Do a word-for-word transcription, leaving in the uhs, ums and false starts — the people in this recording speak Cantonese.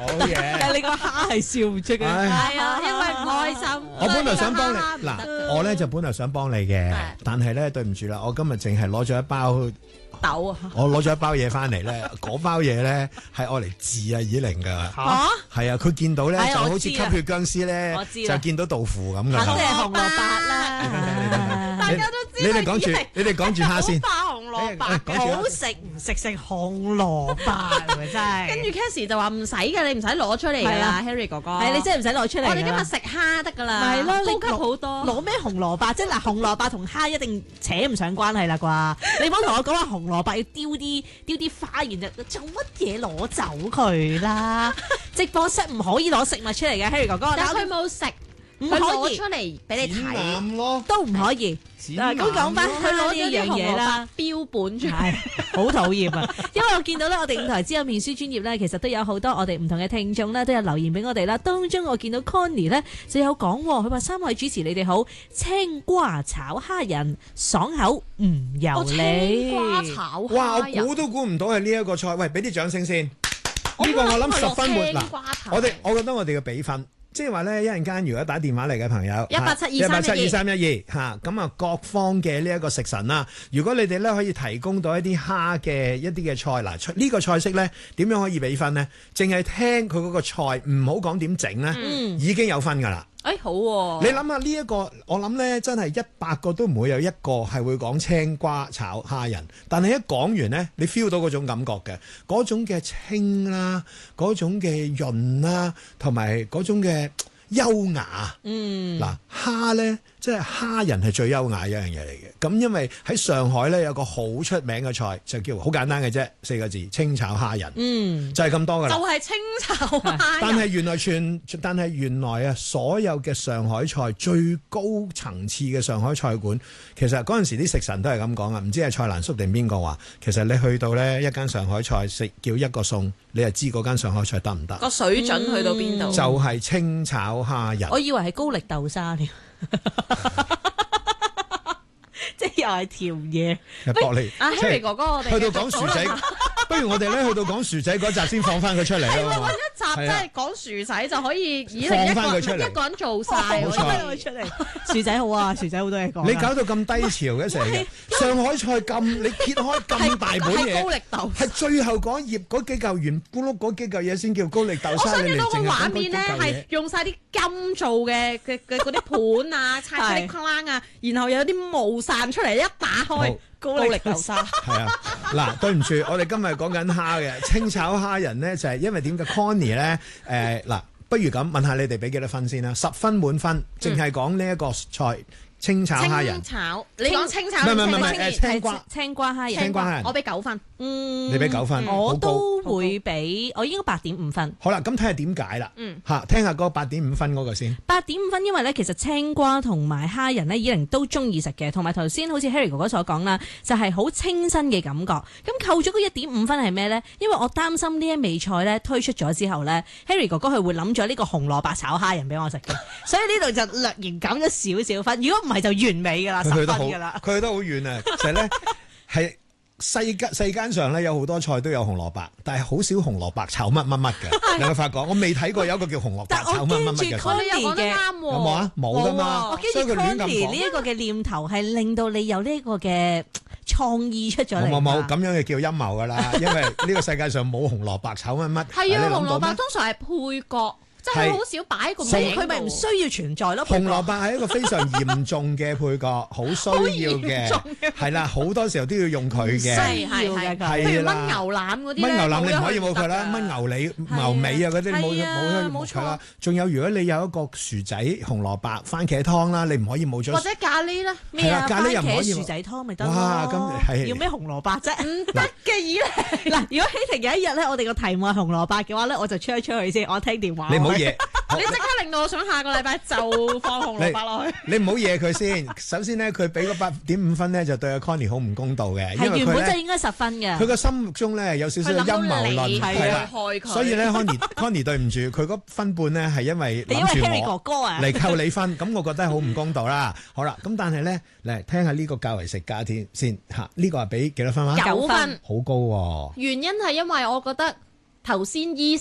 好嘢。 但係你個蝦係笑唔出嘅， 係啊，因為唔開心。 我本來想幫你嗱， 嗱，我咧就本來想幫你嘅，但係咧對唔住啦，我今日淨係攞咗一包。 豆啊！ 我攞咗一包嘢翻嚟咧，嗰包嘢咧係愛嚟治啊以玲噶， 嚇係啊，佢見到咧係就好似吸我知啦血僵屍咧我知，啦就見到豆腐咁噶。 肯定係紅蘿蔔啦。 大家都知你哋講住，你哋講住蝦先。 好紅蘿蔔講住好食唔食食紅蘿蔔咪真係。 跟住 Cassie 就話唔使嘅，你唔使攞出嚟㗎啦係啊 ，Harry 哥哥。 係你真係唔使攞出嚟㗎啦。 我哋今日食蝦得㗎啦， 咪係咯，你高級好多。 攞咩紅蘿蔔啫？嗱，紅蘿蔔同蝦一定扯唔上關係啦啩？你唔好同我講話紅蘿蔔要丟啲丟啲花，然後做乜嘢攞走佢啦？直播室唔可以攞食物出嚟嘅，Harry 哥哥。 但係佢冇食， 唔可佢攞以出嚟俾你睇。 斬咯， 都唔可以。嗱，咁講翻佢攞咗呢樣啲紅蘿嘢啦蔔。標本出嚟。 係好討厭啊！因為我見到咧，我哋五台之友面書專頁咧，其實都有好多我哋唔同嘅聽眾咧，都有留言俾我哋啦。當中我見到 Connie 咧就有講，佢話三位主持你哋好，青瓜炒蝦仁爽口唔油我青膩。 瓜炒哇！我蝦仁估都估唔到係呢一個菜，喂，俾啲掌聲先。呢個我諗十分滿嗱，我哋我覺得我哋嘅比分。即係話咧，一陣間如果打電話嚟嘅朋友， 一八七二一八七二三一三一二嚇，咁啊各方嘅呢一個食神啦，如果你哋咧可以提供到一啲蝦嘅一啲嘅菜，嗱呢個菜式咧點樣可以俾分呢？淨係聽佢嗰個菜，唔好講點整咧， 嗯已經有分㗎啦。 誒好喎， 你諗下呢一個，我諗咧真係一百個都唔會有一個係會講青瓜炒蝦仁，但係一講完咧，你 feel 到嗰種感覺嘅，嗰種嘅清啦，嗰種嘅潤啦，同埋嗰種嘅優雅。 嗯， 嗱蝦咧，即係蝦仁係最優雅一樣嘢嚟嘅。咁因為喺上海咧有個好出名嘅菜，就叫好簡單嘅啫，四個字清炒蝦仁。 嗯， 就係咁多㗎啦。 就係清炒蝦但仁。 係原來全，但係原來啊，所有嘅上海菜最高層次嘅上海菜館，其實嗰陣時啲食神都係咁講啊，唔知係蔡瀾叔定邊個話，其實你去到呢一間上海菜食叫一個餸，你就知嗰間上海菜得唔得？ 個水準去到邊度？ 就係清炒蝦仁。 我以為係高力豆沙添。即係又係甜嘢， 博你阿 Harry 哥哥，我哋去到講薯仔，不如我哋咧去到講薯仔嗰集先放翻佢出嚟啦。 揾一集真係講薯仔就可以以放你一個返佢出嚟一個人做晒冇錯喎。 佢出嚟。薯仔好啊，薯仔好多嘢講啊。 你搞到咁低潮嘅成日，上海菜咁你揭開咁大本係高嘢， 力豆。 係最後嗰頁嗰幾嚿圓咕碌嗰幾嚿嘢先叫高力豆我沙。 想見到個你嚟淨係講畫面咧，係嗰幾嚿嘢用晒啲金做嘅嘅嘅嗰啲盤啊，拆嗰啲框啊，然後有啲霧散出嚟，一打開好高力豆沙。 係啊，嗱，對唔住，我哋今日講緊蝦嘅清炒蝦仁咧，就係因為點解 Connie 咧？誒嗱，不如咁問下你哋俾幾多分先啦？十分滿分，淨係講呢一個菜清炒蝦仁清。炒，你講清炒唔係唔係唔係定誒清青瓜青瓜蝦仁， 青瓜蝦仁我俾九分。 嗯， 你俾九分我好高都會俾，我應該八點五分。 好啦，咁睇下點解啦。 嗯， 嚇，聽下嗰個八點五分嗰個先。 八點五分，因為咧其實青瓜同埋蝦仁咧，以玲都中意食嘅，同埋頭先好似 Harry 哥哥所講啦，就係好清新嘅感覺。咁扣咗嗰一點五分係咩咧？因為我擔心呢一味菜咧推出咗之後咧，Harry 哥哥佢會諗咗呢個紅蘿蔔炒蝦仁俾我食嘅，所以呢度就略然減咗少少分。如果唔係就完美㗎啦，十分佢去得好， 㗎啦。 佢去得好遠啊！其實咧係世間世間上咧有好多菜都有紅蘿蔔，但係好少紅蘿蔔炒乜乜乜嘅。你有冇發覺？我未睇過有一個叫紅蘿但我蔔炒乜乜乜嘅驚住菜。 你又講得啱喎。 有冇啊？冇噶嘛， 我所以佢跟住亂咁 Connie 呢講。 一個嘅念頭係令到你有呢個嘅創意出咗嚟。 冇冇冇，咁樣嘅叫陰謀噶啦，因為呢個世界上冇紅蘿蔔炒乜乜。 係啊， 你諗到咩紅蘿蔔通常係配角，即係好少擺個名。 所以佢咪唔需要存在咯。 紅蘿蔔係一個非常嚴重嘅配角，好需要嘅，係啦，好多時候都要用佢嘅。 係係要嘅係， 係譬如啦炆牛腩嗰啲咧， 炆牛腩你唔可以冇冇佢啦，炆牛脷、牛尾啊嗰啲冇係啊冇冇佢啦。仲有如果你有一個薯仔、紅蘿蔔、番茄湯啦，你唔可以冇咗。 或者咖喱啦， 咩啊？ 係啦咖喱又唔可以番茄薯仔湯咪得咯。 哇咁係要咩紅蘿蔔啫？ 唔得嘅以嚟。 嗱，如果希婷有一日咧，我哋個題目係紅蘿蔔嘅話咧，我就出一出去先，我聽電話。 你唔好惹， 你即刻令到我想下個禮拜就放紅蘿蔔落去。 你唔好惹佢先。首先咧，佢俾個八點五分咧，就對阿 Connie 好唔公道嘅， 係因為佢咧原本就應該十分嘅。 佢個心目中咧有少少陰謀論， 係係啦。 害佢。 所以咧，Connie Connie 對唔住，佢嗰分半咧係因為你因為諗住 Harry 哥我哥啊， 嚟扣你分，咁我覺得好唔公道啦。好啦，咁但係咧嚟聽下呢個較為食家添先嚇，呢個係俾幾多分啊？ 九分， 好高喎！ 原因係因為我覺得頭先醫